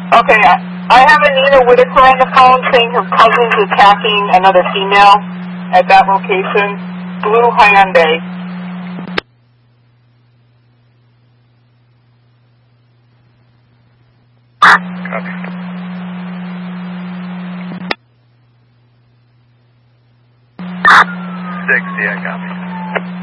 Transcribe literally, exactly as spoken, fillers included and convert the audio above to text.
Okay, I, I have Anita Whitaker on the phone saying her cousin's attacking another female at that location. Blue Hyundai. Copy. sixty, I copy.